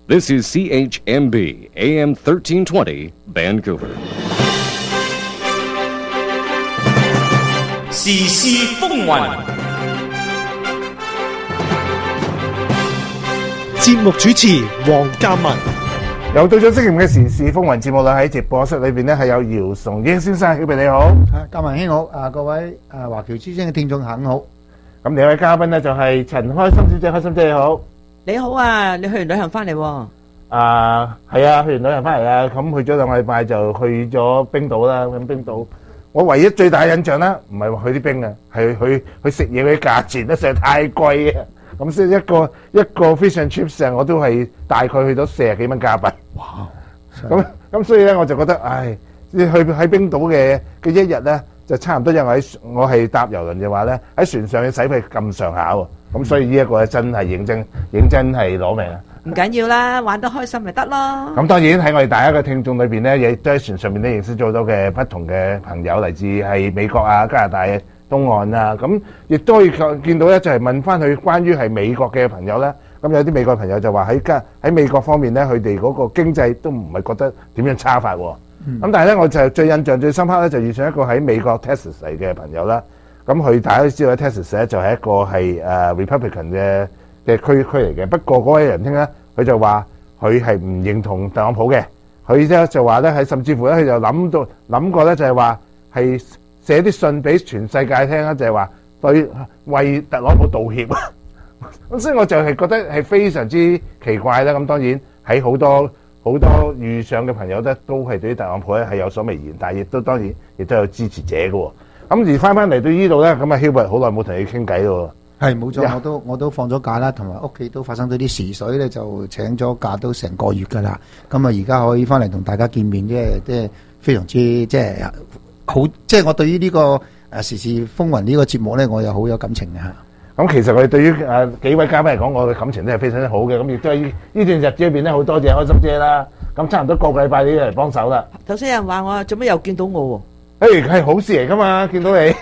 This is CHMB AM 1320 Vancouver. 時事風雲， 節目主持黃嘉文。 又到咗星期五嘅時事風雲節目啦，喺直播室裏邊咧係有姚崇英先生，曉明你好， 嘉文兄好，各位華僑之聲嘅聽眾肯好。 咁另一位嘉賓咧就係陳開心小姐，開心姐你好。 你好啊，你去完旅行翻嚟喎？ 係啊，去完旅行翻嚟啦，咁去咗2個禮拜就去咗冰島啦。咁冰島，我唯一最大印象咧，唔係話去啲冰啊，係去食嘢嗰啲價錢咧實在太貴啊！咁所以一個 fish and chips 我都係大概去到40幾蚊加幣。 哇！ 咁所以咧我就覺得，去喺冰島嘅一日咧就差唔多，因為我係搭遊輪嘅話咧，喺船上嘅使費咁上下喎。咁所以呢一個咧真係認真係攞命啊！ 唔緊要啦，玩得開心咪得咯。 咁當然喺我哋大家嘅聽眾裏邊咧，亦都喺船上面咧認識咗好多嘅不同嘅朋友，嚟自係美國啊、加拿大東岸啊。咁亦都可以見到咧，就係問翻佢關於係美國嘅朋友咧。咁有啲美國朋友就話喺美國方面咧，佢哋嗰個經濟都唔係覺得點樣差法喎。咁但係咧，我就最印象最深刻咧，就遇上一個喺美國 Texas 嚟嘅朋友啦。咁佢大家都知道 Texas 咧就係一個係Republican 嘅區嚟嘅。不過嗰位人聽咧，佢就話佢係唔認同特朗普嘅。佢咧就話咧甚至乎咧佢就諗過咧，就係話係寫啲信俾全世界聽啦，就係話為特朗普道歉。咁所以我就係覺得係非常之奇怪啦。咁當然喺好多遇上嘅朋友咧，都係對於特朗普咧係有所微言，但係亦都當然亦都有支持者嘅喎。咁而翻嚟到呢度咧，咁啊 Hubert 好耐冇同你傾偈咯。 係冇錯，我都放咗假啦，同埋屋企都發生咗啲時水咧，就請咗假都成個月㗎啦。咁啊，而家可以翻嚟同大家見面，即係非常之即係好。即係我對於呢個時事風雲呢個節目咧，我又好有感情嘅嚇。 咁其實我哋對於幾位嘉賓嚟講，我嘅感情都係非常之好嘅。咁亦都係呢段日子裏邊咧，好多謝開心姐啦。咁差唔多個禮拜你都嚟幫手啦。 頭先有人話我做咩又見到我喎？ 係好事嚟噶嘛，見到你。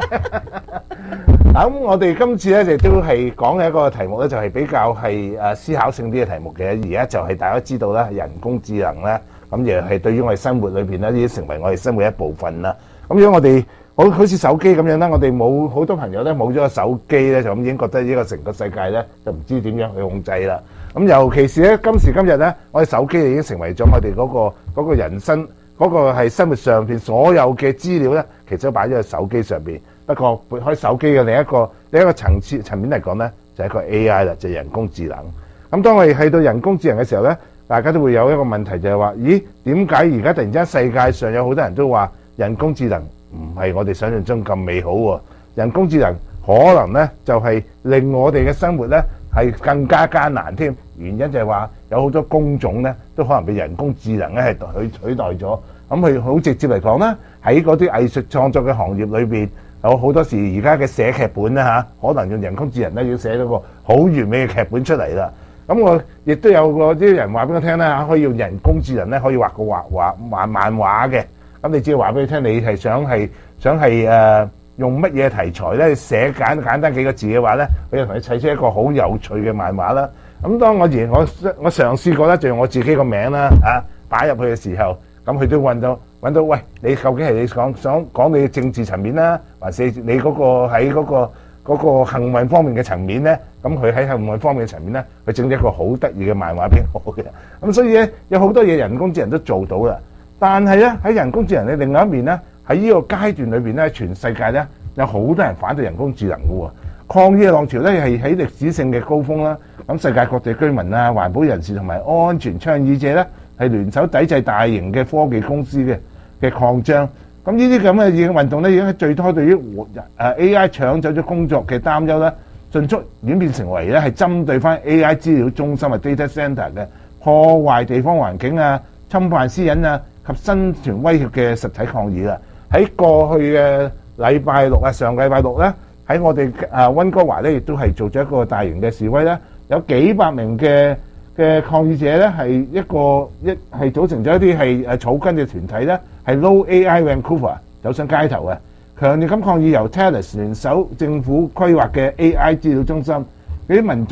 咁我哋今次咧亦都係講嘅一個題目咧，就係比較係思考性啲嘅題目嘅。而家就係大家知道啦，人工智能咧，咁亦係對於我哋生活裏邊咧，已經成為我哋生活一部分啦。咁如果我哋好似手機咁樣啦，我哋冇好多朋友咧冇咗個手機咧，就咁已經覺得呢個成個世界咧就唔知點樣去控制啦。咁尤其是咧今時今日咧，我哋手機已經成為咗我哋嗰個人生嗰個係生活上邊所有嘅資料咧，其實都擺咗喺手機上邊。不過撥開手機嘅另一個層面嚟講咧，就係一個 AI 啦，就係人工智能。咁當我哋去到人工智能嘅時候咧，大家都會有一個問題，就係話：咦，點解而家突然之間世界上有好多人都話人工智能唔係我哋想象中咁美好喎？人工智能可能咧就係令我哋嘅生活咧係更加艱難添。原因就係話有好多工種咧都可能被人工智能咧係取代咗。咁佢好直接嚟講啦，喺嗰啲藝術創作嘅行業裏邊，有好多時而家嘅寫劇本啦可能用人工智能咧要寫到個好完美嘅劇本出嚟啦。咁我亦都有啲人話俾我聽啦，可以用人工智能咧可以畫漫畫嘅。咁你只要話俾佢聽，你係想係用乜嘢題材咧寫簡單幾個字嘅話咧，佢就同你砌出一個好有趣嘅漫畫啦。咁當我嘗試過咧，就用我自己個名啦擺入去嘅時候，咁佢都揾到，喂，你究竟係你想講你嘅政治層面啦，還是你嗰個喺嗰個幸運方面嘅層面咧？咁佢喺幸運方面嘅層面咧，佢整咗一個好得意嘅漫畫俾我嘅。咁所以咧，有好多嘢人工智能都做到啦。但係咧喺人工智能嘅另外一面咧，喺呢個階段裏邊咧，全世界咧有好多人反對人工智能嘅喎。抗議嘅浪潮咧係喺歷史性嘅高峰啦。咁世界各地居民啊、環保人士同埋安全倡議者咧，係聯手抵制大型嘅科技公司嘅擴張。咁呢啲咁嘅運動咧，已經最初對於AI 搶走咗工作嘅擔憂咧，迅速演變成為咧係針對翻 AI 資料中心嘅 data center 嘅破壞地方環境啊、侵犯私隱啊及生存威脅嘅實體抗議啦。喺過去嘅禮拜六啊，上個禮拜六咧，喺我哋溫哥華咧，亦都係做咗一個大型嘅示威啦，有幾百名嘅抗議者咧，係組成咗一啲係草根嘅團體咧，係 Low AI Vancouver 走上街頭嘅，強烈咁抗議由 TELUS 聯手政府規劃嘅 AI 資料中心，嗰啲民眾咧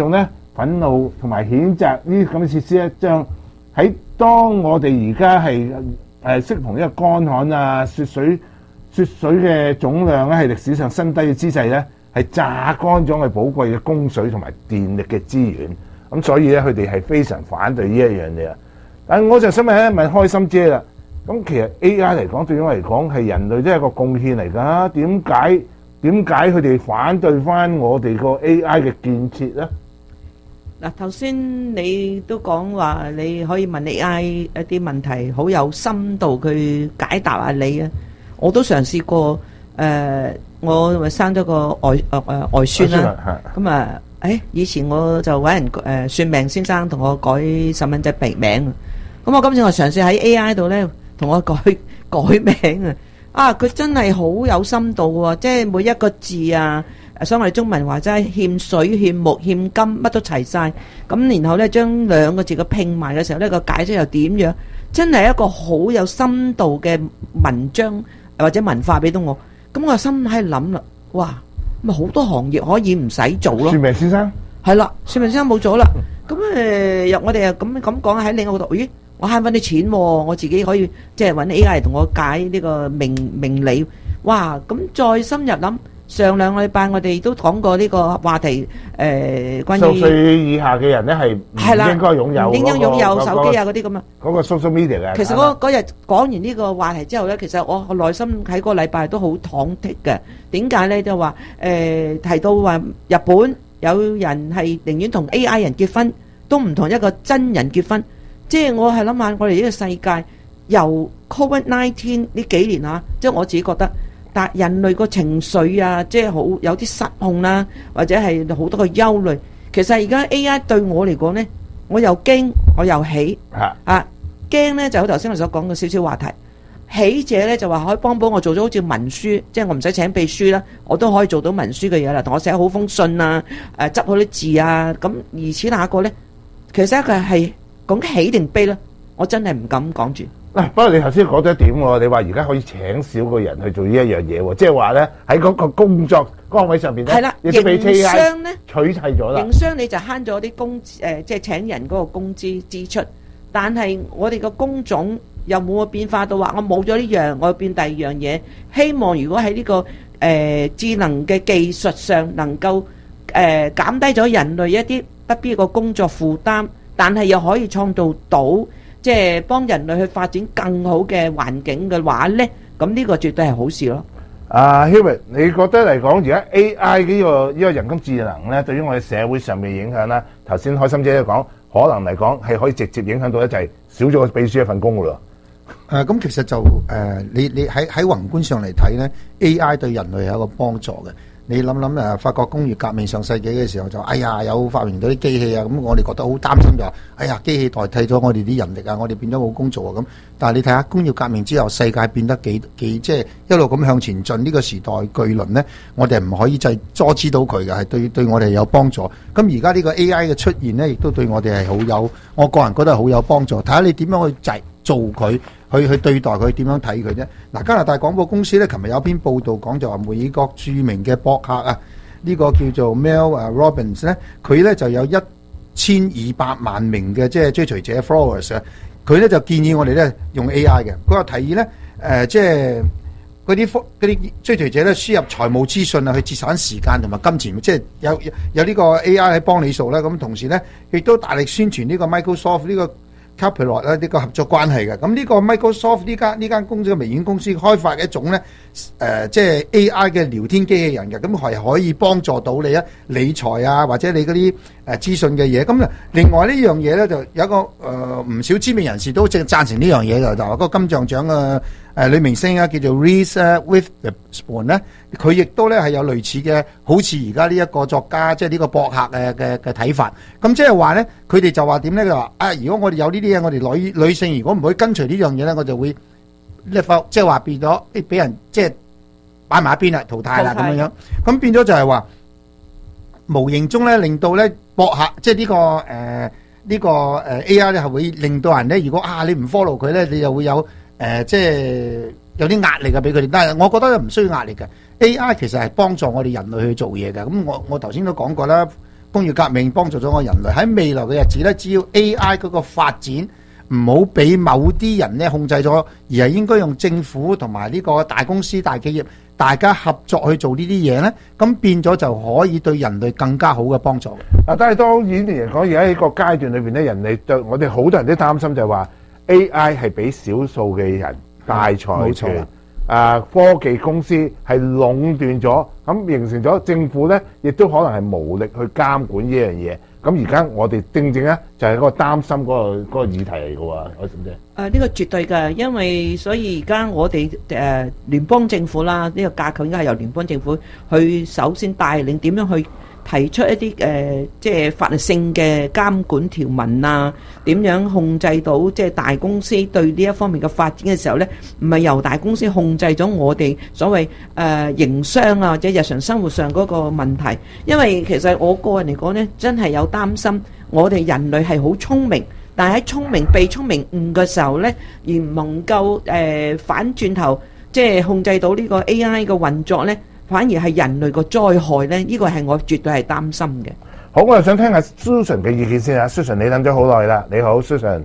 憤怒同埋譴責呢啲咁嘅設施咧，將喺當我哋而家係適逢一個乾旱啊、雪水嘅總量咧係歷史上新低嘅之際咧，係榨乾咗我哋寶貴嘅供水同埋電力嘅資源。咁所以咧，佢哋係非常反對呢一樣嘢。但係我就想問一問開心姐啦。咁其實 A.I. 嚟講，對我嚟講係人類都係一個貢獻嚟㗎。點解佢哋反對翻我哋個 A.I. 嘅建設咧？ 嗱，頭先你都講話你可以問 AI 一啲問題，好有深度去解答下你啊！我都嘗試過，我咪生咗個外孫啦。咁啊，以前我就揾人算命先生同我改細蚊仔鼻名。咁我今次我嘗試喺 AI 度咧，同我改名啊！啊，佢真係好有深度喎，即係每一個字啊！所以我哋中文話齋欠水、欠木、欠金，乜都齊晒。咁然後咧，將兩個字嘅拼埋嘅時候咧，個解釋又點樣？真係一個好有深度嘅文章或者文化俾到我。咁我心喺度諗啦，哇！咪好多行業可以唔使做咯。 算命先生係啦，算命先生冇咗啦。咁我哋又咁講喺另一個角度，咦？我慳翻啲錢喎，我自己可以即係揾 AI 嚟同我解呢個命理。哇！咁再深入諗。上兩個禮拜我哋都講過呢個話題，關於 10歲以下嘅人咧係唔應該擁有， 唔應該擁有手機啊嗰啲咁啊。 嗰個 social media 嘅。 其實嗰日講完呢個話題之後咧，其實我內心喺個禮拜都好忐忑嘅。點解咧？就話提到話日本有人係寧願同 AI 人結婚，都唔同一個真人結婚。即係我係諗下，我哋呢個世界由 COVID-19 呢幾年啊，即係我自己覺得。但人類個情緒啊，即係好有啲失控啦，或者係好多個憂慮。其實而家 AI 對我嚟講呢，我又驚我又喜啊！驚呢就好頭先我所講嘅少少話題，喜者呢就話可以幫我做咗好似文書，即係我唔使請秘書啦，我都可以做到文書嘅嘢啦，同我寫好封信啊，執好啲字啊。咁而此那個呢，其實佢係講喜定悲呢，我真係唔敢講住。 嗱，不過你頭先講咗一點喎，你話而家可以請少個人去做呢一樣嘢喎，即係話咧喺嗰個工作崗位上邊咧， 係啦， 亦都俾 AI 咧取替咗啦。 營商你就慳咗啲即係請人嗰個工資支出，但係我哋個工種又冇變化到話我冇咗呢樣，我要變第二樣嘢。希望如果喺呢個智能嘅技術上能夠減低咗人類一啲不必要嘅工作負擔，但係又可以創造到。即係幫人類去發展更好嘅環境嘅話咧，咁呢個絕對係好事咯。 Hubert，你覺得嚟講而家 AI 呢個人工智能咧，對於我哋社會上面影響咧，頭先開心姐都講，可能嚟講係可以直接影響到咧，就係少咗個秘書一份工噶咯。 咁其實就你喺宏觀上嚟睇咧 ，AI 對人類係一個幫助嘅。你諗諗法國工業革命上世紀嘅時候就，有發明到啲機器啊，咁我哋覺得好擔心就話，機器代替咗我哋啲人力啊，我哋變咗冇工做啊咁。但係你睇下工業革命之後，世界變得幾即係一路咁向前進，呢個時代巨輪呢，我哋唔可以就阻止到佢嘅，係對我哋有幫助。咁而家呢個 AI 嘅出現呢，亦都對我哋係好有，我個人覺得係好有幫助。睇下你點樣去做佢。去對待佢點樣睇佢啫？嗱，加拿大廣播公司咧，琴日有篇報道講就話美國著名嘅博客啊，呢個叫做 Mel Robbins 咧，佢咧就有1200萬名嘅即係追隨者 followers 啊，佢咧就建議我哋咧用 AI 嘅，佢話提議咧即係嗰啲追隨者咧輸入財務資訊啊，去節省時間同埋金錢，即係有呢個 AI 喺幫你數啦。咁同時咧亦都大力宣傳呢個 Microsoft 呢個Copilot 咧呢個合作關係嘅，咁呢個 Microsoft 呢間公司嘅微軟公司開發嘅一種咧即係 AI 嘅聊天機器人嘅，咁係可以幫助到你理財啊或者你嗰啲資訊嘅嘢。咁另外呢樣嘢咧就有一個唔少知名人士都正贊成呢樣嘢嘅，就話嗰個金像獎嘅女明星啊叫做 Reese Witherspoon 咧，佢亦都咧係有類似嘅，好似而家呢一個作家即係呢個博客嘅睇法。咁即係話咧，佢哋就話點咧？佢話如果我哋有呢啲嘢，我哋女性如果唔可以跟隨呢樣嘢咧，我就會即係話變咗俾人即係擺埋一邊啦，淘汰啦咁樣。咁變咗就係話無形中咧，令到咧博客即係呢個AI 咧係會令到人咧，如果你唔 follow 佢咧，你就會有即係有啲壓力嘅俾佢哋。但係我覺得唔需要壓力嘅 AI 其實係幫助我哋人類去做嘢嘅。咁我頭先都講過啦。 工業革命幫助咗我人類。喺未來嘅日子咧，只要 AI 嗰個發展唔好俾某啲人咧控制咗，而係應該用政府同埋呢個大公司、大企業大家合作去做呢啲嘢咧，咁變咗就可以對人類更加好嘅幫助。 但係當然嚟講，而家喺個階段裏邊咧，人類對我哋好多人都擔心就係話 AI 係俾少數嘅人大財團。科技公司係壟斷咗，咁形成咗政府咧，亦都可能係無力去監管呢樣嘢。咁而家我哋正正咧就係嗰個擔心嗰個議題嚟嘅喎，海嬸姐。 呢個絕對㗎，因為所以而家我哋聯邦政府啦，呢個架構應該係由聯邦政府去首先帶領點樣去提出一啲即係法律性嘅監管條文啊，點樣控制到即係大公司對呢一方面嘅發展嘅時候呢，唔係由大公司控制咗我哋所謂營商啊或者日常生活上嗰個問題。因為其實我個人嚟講呢，真係有擔心，我哋人類係好聰明，但係喺聰明被聰明誤嘅時候呢，而唔能夠反轉頭即係控制到呢個 AI 嘅運作呢，反而係人類個災害咧，呢個係我絕對係擔心嘅。 好，我又想聽下 Susan 嘅意見先啊。Susan， 你等咗好耐啦，你好 Susan。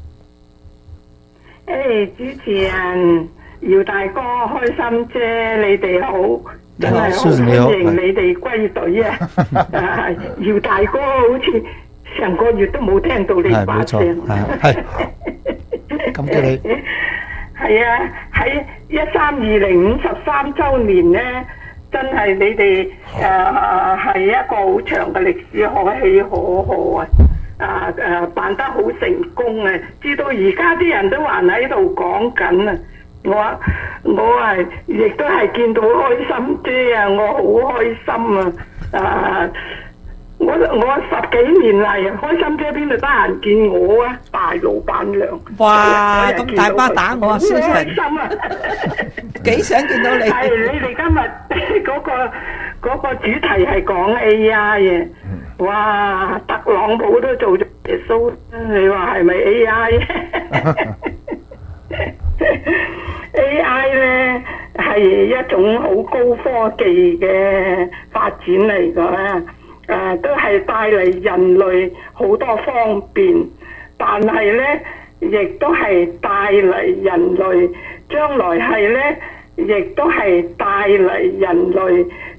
主持人姚大哥開心啫，你哋好，真係好歡迎你哋歸隊啊！姚大哥好似成個月都冇聽到你把聲， 係咁嘅你。 係啊，喺132053週年咧。真係你哋係一個好長嘅歷史，可喜可賀啊！辦得好成功啊！知道而家啲人都還喺度講緊啊！我係亦都係見到開心姐啊！我好開心啊！我10幾年嚟，開心姐邊度得閒見我啊？大老闆娘， 哇！咁大巴打我啊， 好開心啊！ 幾想見到你。 係你哋今日嗰個主題係講 AI 嘅，哇！特朗普都做咗耶穌，你話係咪 AI？AI 咧係一種好高科技嘅發展嚟㗎。都係帶嚟人類好多方便，但係呢，亦都係帶嚟人類將來係呢，亦都係帶嚟人類